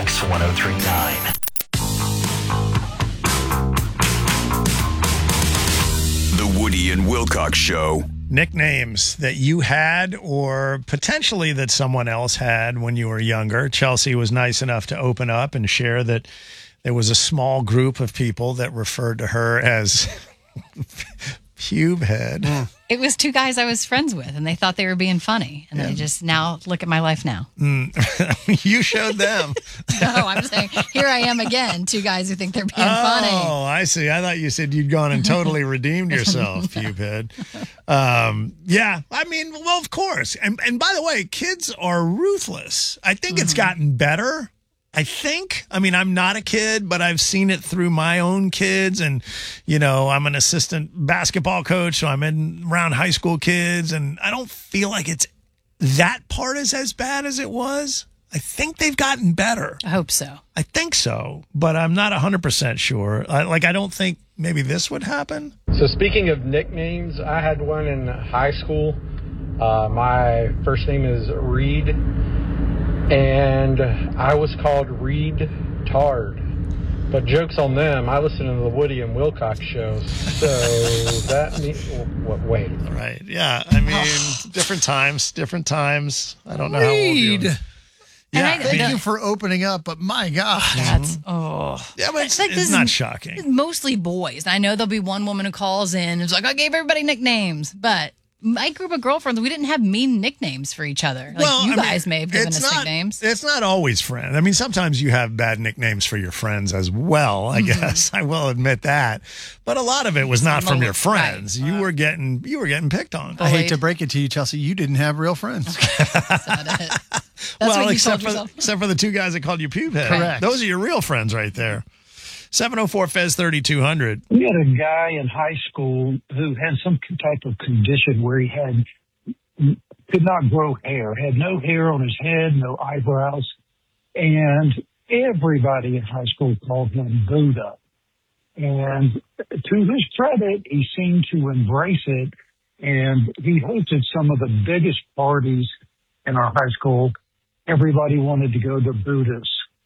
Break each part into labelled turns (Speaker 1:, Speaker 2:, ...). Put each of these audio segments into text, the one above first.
Speaker 1: X1039.
Speaker 2: The Woody and Wilcox Show.
Speaker 3: Nicknames that you had or potentially that someone else had when you were younger. Chelsea was nice enough to open up and share that there was a small group of people that referred to her as Pube Head.
Speaker 4: It was two guys I was friends with, and they thought they were being funny. And I just now look at my life now.
Speaker 3: You showed them.
Speaker 4: No, I'm saying here I am again, two guys who think they're being funny.
Speaker 3: Oh, I see. I thought you said you'd gone and totally redeemed yourself, Pube Head. Yeah, I mean, well, of course. And by the way, kids are ruthless. I think it's gotten better. I think. I mean, I'm not a kid, but I've seen it through my own kids. And, you know, I'm an assistant basketball coach, so I'm around high school kids. And I don't feel like that part is as bad as it was. I think they've gotten better.
Speaker 4: I hope so.
Speaker 3: I think so, but I'm not 100% sure. I don't think maybe this would happen.
Speaker 5: So speaking of nicknames, I had one in high school. My first name is Reed, and I was called Reed Tard. But joke's on them. I listen to the Woody and Wilcox shows. So that means... Wait.
Speaker 3: Right. Yeah. I mean, different times. I don't know how old you are.
Speaker 6: Yeah, thank you for opening up, but my God.
Speaker 4: That's,
Speaker 3: Yeah, but it's
Speaker 4: this
Speaker 3: not
Speaker 4: is
Speaker 3: shocking.
Speaker 4: mostly boys. I know there'll be one woman who calls in and is like, I gave everybody nicknames. But my group of girlfriends, we didn't have mean nicknames for each other. Like you guys may have given us nicknames.
Speaker 3: It's not always friends. I mean, sometimes you have bad nicknames for your friends as well, I guess. I will admit that. But a lot of it was not from your friends. Right. You were getting picked on.
Speaker 6: I hate to break it to you, Chelsea. You didn't have real friends.
Speaker 4: That's not it. That's
Speaker 3: well,
Speaker 4: what you
Speaker 3: except
Speaker 4: told yourself.
Speaker 3: except for the two guys that called you Pube Head.
Speaker 6: Correct.
Speaker 3: Those are your real friends right there. 704-FEZ-3200.
Speaker 7: We had a guy in high school who had some type of condition where he could not grow hair, had no hair on his head, no eyebrows, and everybody in high school called him Buddha. And to his credit, he seemed to embrace it, and he hosted some of the biggest parties in our high school. Everybody wanted to go to Buddha's.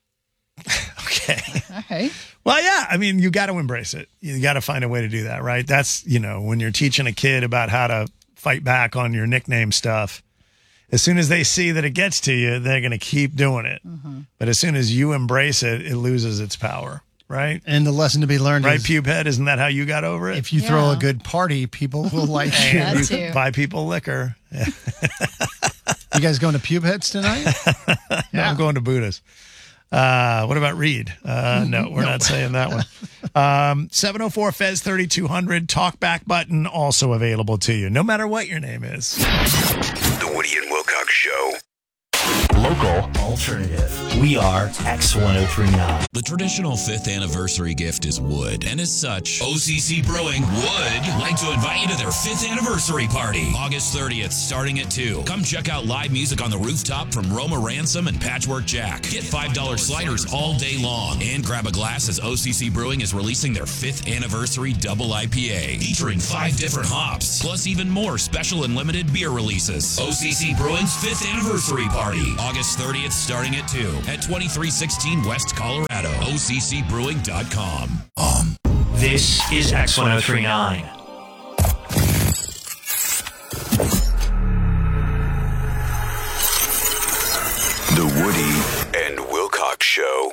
Speaker 3: Okay.
Speaker 4: All right.
Speaker 3: Well, yeah, I mean, you got to embrace it. You got to find a way to do that, right? That's, when you're teaching a kid about how to fight back on your nickname stuff, as soon as they see that it gets to you, they're going to keep doing it. But as soon as you embrace it, it loses its power, right?
Speaker 6: And the lesson to be learned
Speaker 3: right,
Speaker 6: is,
Speaker 3: Pube Head, isn't that how you got over it?
Speaker 6: if you throw a good party, people will like you.
Speaker 4: That
Speaker 3: you
Speaker 4: too.
Speaker 3: buy people liquor.
Speaker 6: You guys going to Pube Heads tonight?
Speaker 3: No, I'm going to Buddha's. What about Reed? No, we're not saying that one. 704-FEZ-3200, talkback button also available to you, no matter what your name is.
Speaker 2: The Woody and Wilcox Show.
Speaker 1: Local alternative. We are X1039.
Speaker 8: The traditional 5th anniversary gift is wood, and as such, OCC Brewing would like to invite you to their 5th anniversary party, August 30th, starting at 2. Come check out live music on the rooftop from Roma Ransom and Patchwork Jack. Get $5 sliders all day long, and grab a glass as OCC Brewing is releasing their 5th anniversary double IPA, featuring 5 different hops, plus even more special and limited beer releases. OCC Brewing's 5th anniversary party, August 30th, starting at 2 at 2316 West Colorado. OCCBrewing.com.
Speaker 1: This is X1039.
Speaker 2: The Woody and Wilcox Show.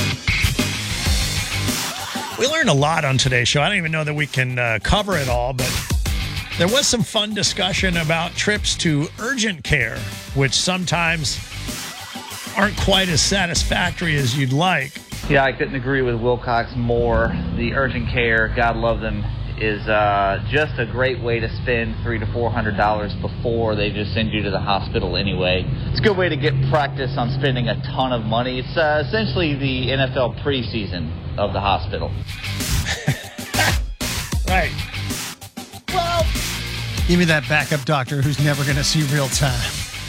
Speaker 3: We learned a lot on today's show. I don't even know that we can cover it all, but there was some fun discussion about trips to urgent care, which sometimes aren't quite as satisfactory as you'd like.
Speaker 9: Yeah, I couldn't agree with Wilcox more. The urgent care, God love them, is just a great way to spend $300 to $400 before they just send you to the hospital anyway. It's a good way to get practice on spending a ton of money. It's essentially the NFL preseason of the hospital.
Speaker 3: Right. Well,
Speaker 6: Give me that backup doctor who's never going to see real time.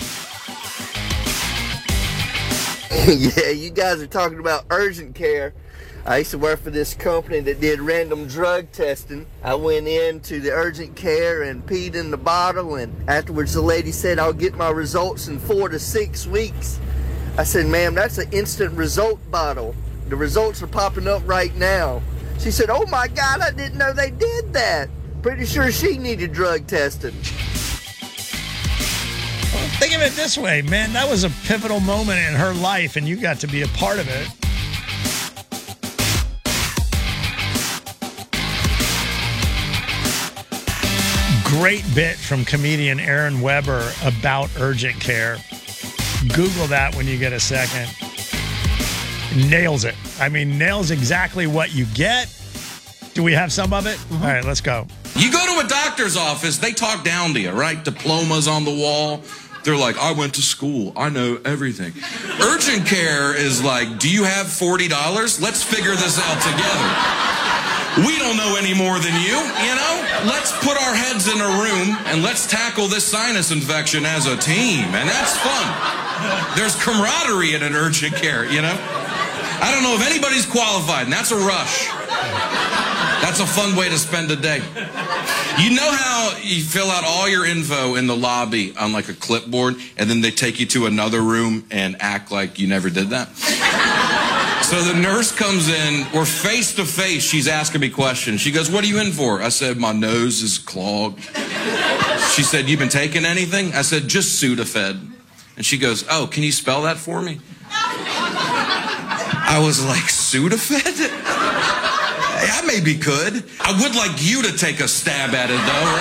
Speaker 10: Yeah, you guys are talking about urgent care. I used to work for this company that did random drug testing. I went into the urgent care and peed in the bottle, and afterwards the lady said I'll get my results in 4 to 6 weeks. I said, ma'am, that's an instant result bottle. The results are popping up right now. She said, oh my God, I didn't know they did that. Pretty sure she needed drug testing.
Speaker 3: Well, think of it this way, man. That was a pivotal moment in her life, and you got to be a part of it. Great bit from comedian Aaron Weber about urgent care. Google that when you get a second. Nails it. I mean, nails exactly what you get. Do we have some of it? Mm-hmm. All right, let's go.
Speaker 11: You go to a doctor's office, they talk down to you, right? Diplomas on the wall. They're like, I went to school. I know everything. Urgent care is like, do you have $40? Let's figure this out together. We don't know any more than you know? Let's put our heads in a room and let's tackle this sinus infection as a team. And that's fun. There's camaraderie in an urgent care, you know? I don't know if anybody's qualified, and that's a rush. That's a fun way to spend a day. You know how you fill out all your info in the lobby on like a clipboard, and then they take you to another room and act like you never did that? So the nurse comes in, we're face to face, she's asking me questions. She goes, what are you in for? I said, my nose is clogged. She said, you been taking anything? I said, just Sudafed. And she goes, oh, can you spell that for me? I was like, Sudafed? I maybe could. I would like you to take a stab at it,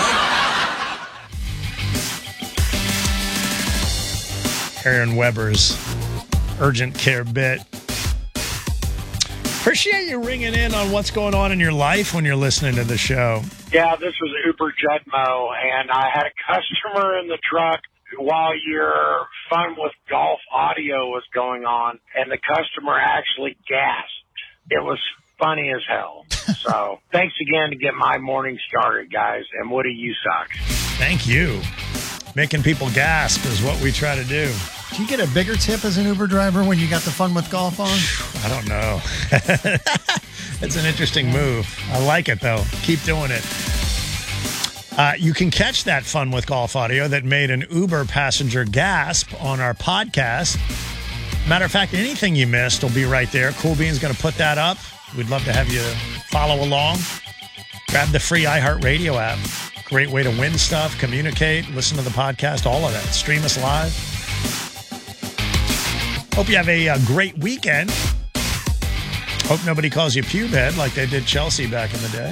Speaker 11: though, right?
Speaker 3: Aaron Weber's urgent care bit. Appreciate you ringing in on what's going on in your life when you're listening to the show.
Speaker 12: Yeah, this was Uber Judmo, and I had a customer in the truck while your Fun with Golf audio was going on, and the customer actually gasped. It was funny as hell. So thanks again to get my morning started, guys. And Woody, you suck.
Speaker 3: Thank you. Making people gasp is what we try to do.
Speaker 6: Do you get a bigger tip as an Uber driver when you got the Fun with Golf on?
Speaker 3: I don't know. It's an interesting move. I like it, though. Keep doing it. You can catch that Fun with Golf audio that made an Uber passenger gasp on our podcast. Matter of fact, anything you missed will be right there. Cool Bean's going to put that up. We'd love to have you follow along. Grab the free iHeartRadio app. Great way to win stuff, communicate, listen to the podcast, all of that. Stream us live. Hope you have a great weekend. Hope nobody calls you pube head like they did Chelsea back in the day.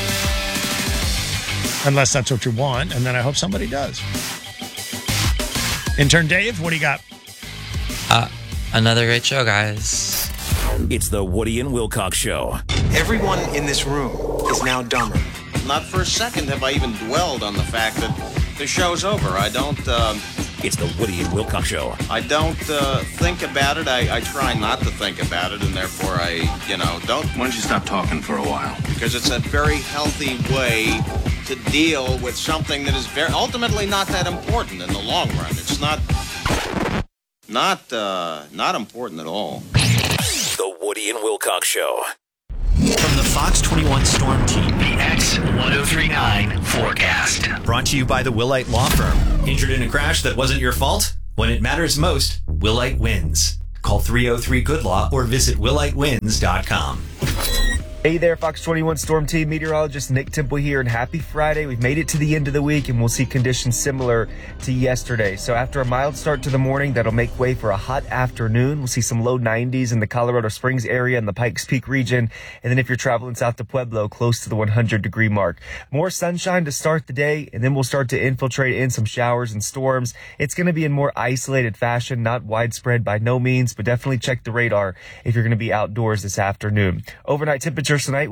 Speaker 3: Unless that's what you want, and then I hope somebody does. Intern Dave, what do you got?
Speaker 13: Another great show, guys.
Speaker 1: It's the Woody and Wilcox Show.
Speaker 14: Everyone in this room is now dumber.
Speaker 15: Not for a second have I even dwelled on the fact that the show's over. I don't...
Speaker 1: It's the Woody and Wilcox Show.
Speaker 15: I don't think about it. I try not to think about it, and therefore I, don't...
Speaker 14: Why don't you stop talking for a while?
Speaker 15: Because it's a very healthy way to deal with something that is ultimately not that important in the long run. It's not important at all.
Speaker 1: The Woody and Wilcox Show. From the Fox 21 Storm Team, the X1039 forecast. Brought to you by the Willite Law Firm. Injured in a crash that wasn't your fault? When it matters most, Willite wins. Call 303-GOOD-LAW or visit willitewins.com.
Speaker 16: Hey there, Fox 21 Storm Team meteorologist Nick Temple here, and happy Friday. We've made it to the end of the week, and we'll see conditions similar to yesterday. So after a mild start to the morning, that'll make way for a hot afternoon. We'll see some low 90s in the Colorado Springs area and the Pikes Peak region. And then if you're traveling south to Pueblo, close to the 100-degree mark. More sunshine to start the day, and then we'll start to infiltrate in some showers and storms. It's going to be in more isolated fashion, not widespread by no means, but definitely check the radar if you're going to be outdoors this afternoon. Overnight temperatures tonight